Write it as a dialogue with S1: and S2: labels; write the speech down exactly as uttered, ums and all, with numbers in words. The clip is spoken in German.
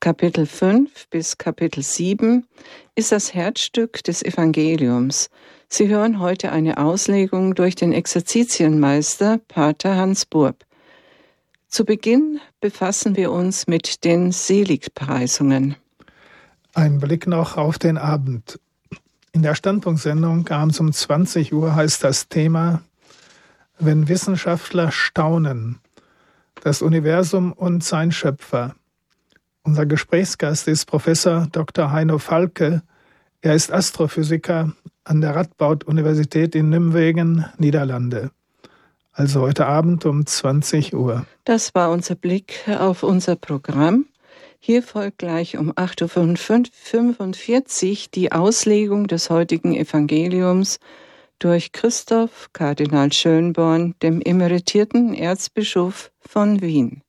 S1: Kapitel fünf bis Kapitel sieben ist das Herzstück des Evangeliums. Sie hören heute eine Auslegung durch den Exerzitienmeister Pater Hans Burb. Zu Beginn befassen wir uns mit den Seligpreisungen.
S2: Ein Blick noch auf den Abend. In der Standpunktsendung abends um zwanzig Uhr heißt das Thema »Wenn Wissenschaftler staunen. Das Universum und sein Schöpfer«. Unser Gesprächsgast ist Professor Doktor Heino Falke. Er ist Astrophysiker an der Radboud-Universität in Nijmegen, Niederlande. Also heute Abend um zwanzig Uhr.
S1: Das war unser Blick auf unser Programm. Hier folgt gleich um acht Uhr fünfundvierzig die Auslegung des heutigen Evangeliums durch Christoph Kardinal Schönborn, dem emeritierten Erzbischof von Wien.